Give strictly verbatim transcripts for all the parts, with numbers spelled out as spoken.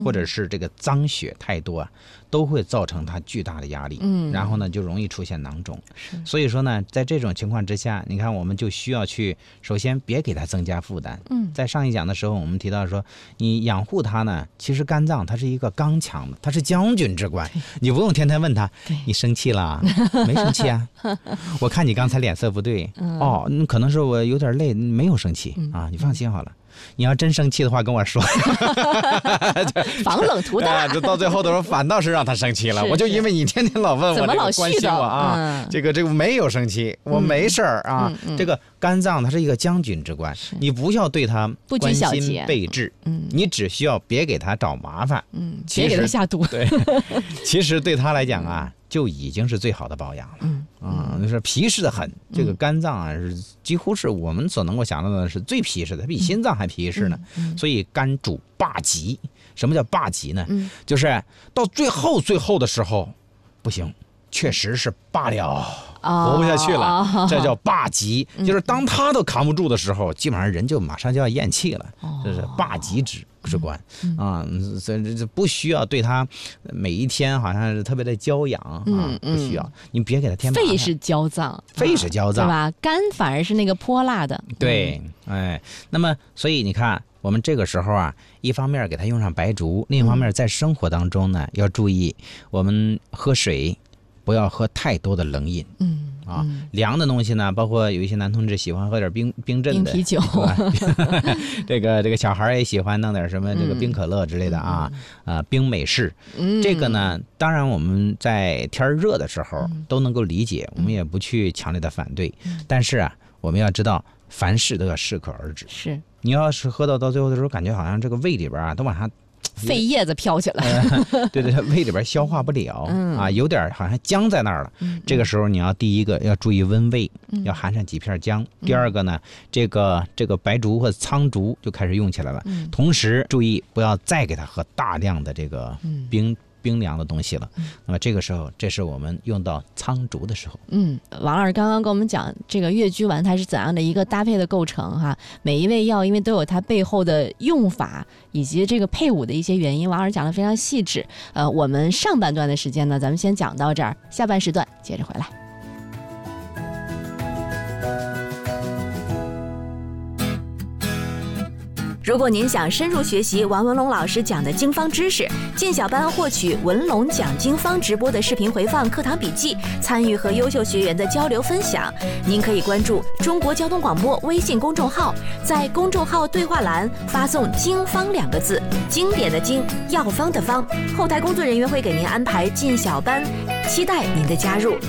或者是这个脏血太多啊，都会造成它巨大的压力，嗯，然后呢就容易出现囊肿。所以说呢，在这种情况之下，你看我们就需要去，首先别给它增加负担。嗯，在上一讲的时候，我们提到说，你养护它呢，其实肝脏它是一个刚强的，它是将军之官，你不用天天问他，你生气了？没生气啊？我看你刚才脸色不对，嗯、哦，可能是我有点累，没有生气、嗯、啊，你放心好了。你要真生气的话跟我说防冷图大、 啊、就到最后的时候反倒是让他生气了。我就因为你天天老问我， 怎么老关心我啊、嗯、这个这个没有生气，我没事儿啊、嗯嗯、这个肝脏它是一个将军之官，你不要对他关心备至，嗯，你只需要别给他找麻烦，嗯， 别给他下毒。 对，其实对他来讲啊就已经是最好的保养了。嗯啊、嗯，就是皮实的很。这个肝脏啊，是几乎是我们所能够想到的是最皮实的，它比心脏还皮实呢。嗯嗯、所以肝主霸极。什么叫霸极呢？嗯、就是到最后最后的时候，不行，确实是罢了。活不下去了、哦、这叫霸极、嗯、就是当他都扛不住的时候，基本上人就马上就要咽气了、哦、这是霸极之之官、嗯、啊，所以这不需要对他每一天好像是特别的娇养啊、嗯、不需要，你别给他添麻烦。 肺是焦脏， 肺是焦脏、 啊、对吧？肝反而是那个泼辣的。 对，哎，那么所以你看我们这个时候啊，一方面给他用上白术，另一方面在生活当中呢、嗯、要注意我们喝水不要喝太多的冷饮，嗯啊，凉的东西呢，包括有一些男同志喜欢喝点冰冰镇的冰啤酒， 这个这个小孩也喜欢弄点什么这个冰可乐之类的啊，嗯、啊冰美式、嗯，这个呢，当然我们在天热的时候都能够理解，我们也不去强烈的反对，嗯、但是啊，我们要知道凡事都要适可而止。 是， 你要是喝到到最后的时候，感觉好像这个胃里边啊都往上。 肺叶子飘起来、 呃、对对，胃里边消化不了、嗯、啊，有点好像僵在那儿了、嗯、这个时候你要第一个要注意温胃、嗯、要含上几片姜、嗯、第二个呢这个这个白术或苍术就开始用起来了、嗯、同时注意不要再给它喝大量的这个冰、嗯冰凉的东西了，那么这个时候，这是我们用到苍术的时候。 嗯，王老师刚刚跟我们讲这个越鞠丸它是怎样的一个搭配的构成哈，每一味药因为都有它背后的用法以及这个配伍的一些原因，王老师讲得非常细致。呃，我们上半段的时间呢，咱们先讲到这儿，下半时段接着回来。如果您想深入学习王文龙老师讲的经方知识，进小班获取文龙讲经方直播的视频回放、课堂笔记，参与和优秀学员的交流分享，您可以关注中国交通广播微信公众号，在公众号对话栏发送经方两个字，经典的经，药方的方，后台工作人员会给您安排进小班，期待您的加入。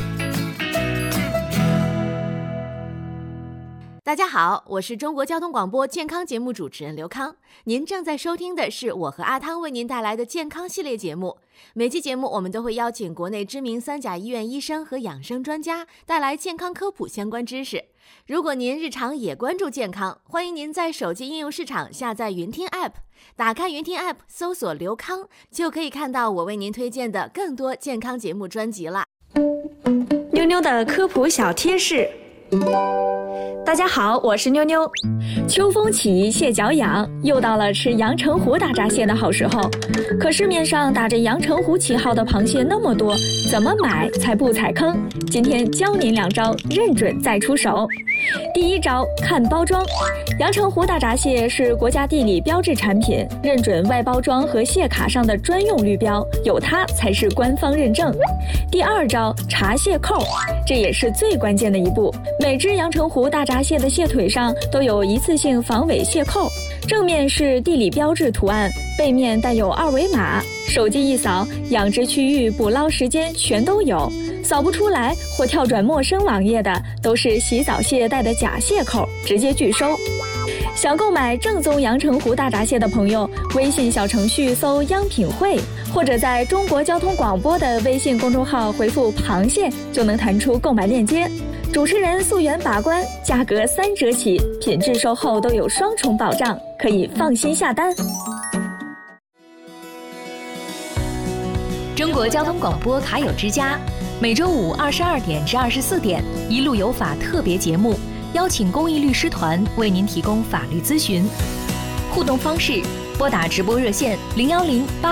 大家好，我是中国交通广播健康节目主持人刘康，您正在收听的是我和阿汤为您带来的健康系列节目。每期节目我们都会邀请国内知名三甲医院医生和养生专家带来健康科普相关知识。如果您日常也关注健康，欢迎您在手机应用市场下载云听 App， 打开云听 App 搜索刘康，就可以看到我为您推荐的更多健康节目专辑了。 妞妞的科普小贴士。大家好，我是妞妞。秋风起，蟹脚痒，又到了吃阳澄湖大闸蟹的好时候。可市面上打着阳澄湖旗号的螃蟹那么多，怎么买才不踩坑？今天教您两招，认准再出手。第一招，看包装。阳澄湖大闸蟹是国家地理标志产品，认准外包装和蟹卡上的专用绿标，有它才是官方认证。第二招，查蟹扣，这也是最关键的一步。每只阳澄湖大闸蟹的蟹腿上都有一次性防伪蟹扣，正面是地理标志图案，背面带有二维码，手机一扫，养殖区域、捕捞时间全都有。扫不出来或跳转陌生网页的，都是洗澡蟹带的假蟹扣，直接拒收。想购买正宗阳澄湖大闸蟹的朋友，微信小程序搜央品汇，或者在中国交通广播的微信公众号回复螃蟹，就能弹出购买链接。主持人溯源把关，价格三折起，品质售后都有双重保障，可以放心下单。 中国交通广播卡友之家，每周五二十二点至二十四点，一路有法特别节目，邀请公益律师团为您提供法律咨询。互动方式： 拨打直播热线零幺零八